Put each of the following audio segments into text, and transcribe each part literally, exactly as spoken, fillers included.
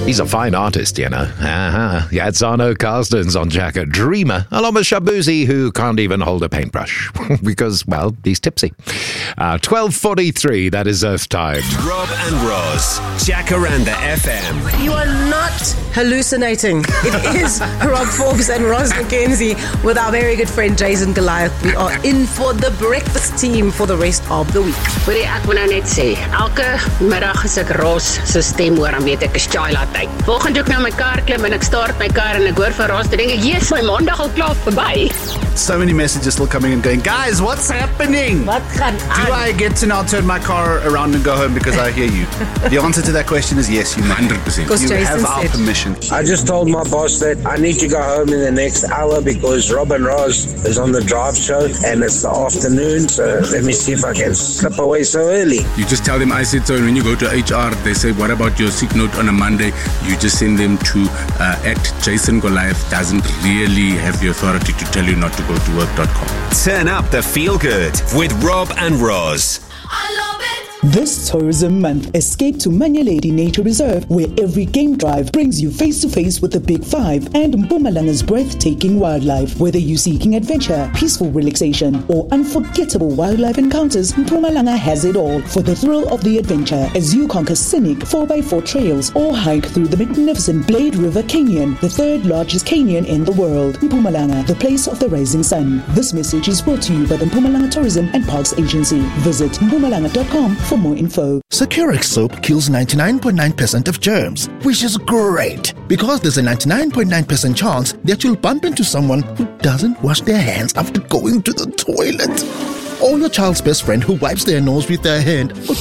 He's a fine artist, you know. Uh-huh. Yatsano Carstens on Jacket. Dreamer, along with Shabuzi, who can't even hold a paintbrush because, well, he's tipsy. Uh, twelve forty-three, that is Earth time. Rob and Roz, Jacaranda F M. You are not hallucinating. It is Rob Forbes and Roz McKenzie with our very good friend Jason Goliath. We are in for the breakfast team for the rest of the week. Wil jy ek moet nou net sê, elke middag as ek Roz se stem hoor, dan weet ek is Chila tyd. Volgende ook na my kar klim en ek start my kar en ek hoor van Roz, dan denk ek, yes, my maandag al klaar verby. So many messages still coming and going, guys, what's happening? Wat gaan aan? Do I get to now turn my car around and go home because I hear you? The answer to that question is yes, you may. one hundred percent. Because You Jason have our said. permission. I just told my boss that I need to go home in the next hour because Rob and Roz is on the drive show and it's the afternoon, so let me see if I can slip away so early. You just tell them I said so, and when you go to H R, they say, what about your sick note on a Monday? You just send them to uh, at Jason Goliath doesn't really have the authority to tell you not to go to work dot com. Turn up the feel good with Rob and Roz. I love it. This Tourism Month, escape to Manyaledi Nature Reserve, where every game drive brings you face-to-face with the Big Five and Mpumalanga's breathtaking wildlife. Whether you're seeking adventure, peaceful relaxation, or unforgettable wildlife encounters, Mpumalanga has it all for the thrill of the adventure as you conquer scenic four by four trails or hike through the magnificent Blade River Canyon, the third largest canyon in the world. Mpumalanga, the place of the rising sun. This message is brought to you by the Mpumalanga Tourism and Parks Agency. Visit mpumalanga dot com for more info. Securix soap kills ninety-nine point nine percent of germs, which is great because there's a ninety-nine point nine percent chance that you'll bump into someone who doesn't wash their hands after going to the toilet. Or your child's best friend who wipes their nose with their hand. Or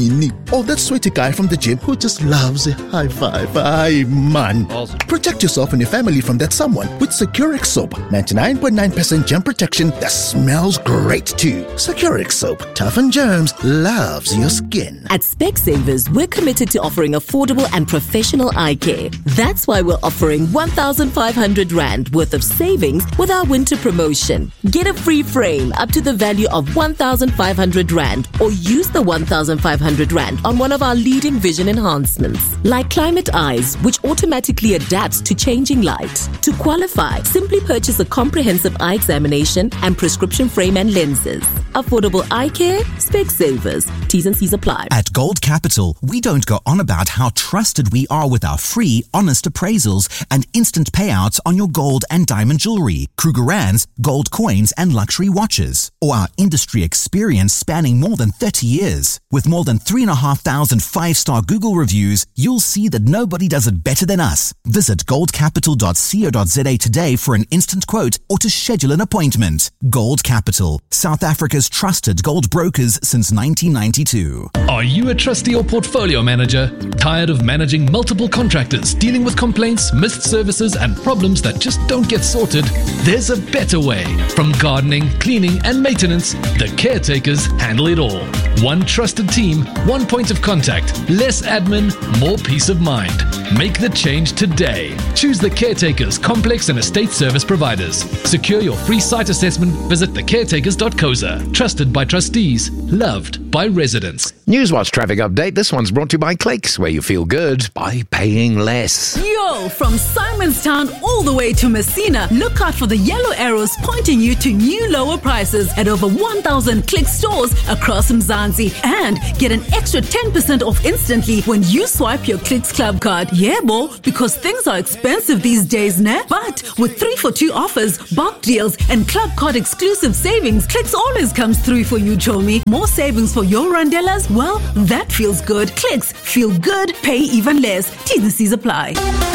that sweaty guy from the gym who just loves a high five. Aye, man. Protect yourself and your family from that someone with Securix soap. ninety-nine point nine percent germ protection that smells great too. Securix soap. Toughen germs. Loves your skin. At Specsavers, we're committed to offering affordable and professional eye care. That's why we're offering one thousand five hundred rand worth of savings with our winter promotion. Get a free frame up to the value of one thousand five hundred rand or use the one thousand five hundred rand on one of our leading vision enhancements like Climate Eyes, which automatically adapts to changing light. To qualify, simply purchase a comprehensive eye examination and prescription frame and lenses. Affordable eye care, Specsavers. T's and C's apply. At Gold Capital, we don't go on about how trusted we are with our free, honest appraisals and instant payouts on your gold and diamond jewelry, Krugerrands, gold coins and luxury watches, or our industry experience spanning more than thirty years. With more than three and a half thousand five-star Google reviews, you'll see that nobody does it better than us. Visit gold capital dot co dot za today for an instant quote or to schedule an appointment. Gold Capital, South Africa's trusted gold brokers since nineteen ninety-two. Are you a trustee or portfolio manager? Tired of managing multiple contractors, dealing with complaints, missed services, and problems that just don't get sorted? There's a better way. From gardening, cleaning, and maintenance, the Caretakers handle it all. One trusted team, one point of contact, less admin, more peace of mind. Make the change today. Choose the Caretakers complex and estate service providers. Secure your free site assessment. Visit the caretakers dot co za. Trusted by trustees, loved by residents. Newswatch traffic update. This one's brought to you by Cleeks, where you feel good by paying less. Yo, from Simonstown all the way to Messina, look out for the yellow arrows pointing you to new lower prices at over one thousand Clicks stores across Mzansi. And get an extra ten percent off instantly when you swipe your Clicks Club card. Yeah, bo, because things are expensive these days, ne? But with three for two offers, bulk deals, and Club Card exclusive savings, Clicks always comes through for you, Chomi. More savings for your Randellas? Well, that feels good. Clicks, feel good, pay even less. T's and C's apply.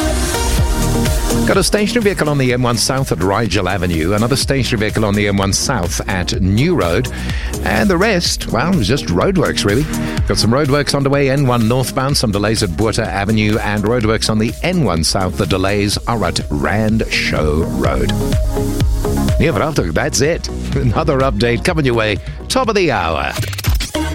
Got a stationary vehicle on the M one South at Rigel Avenue, another stationary vehicle on the M one South at New Road, and the rest, well, just roadworks really. Got some roadworks underway, N one northbound, some delays at Buerta Avenue, and roadworks on the N one South. The delays are at Rand Show Road. Yeah, but after that's it. Another update coming your way, top of the hour.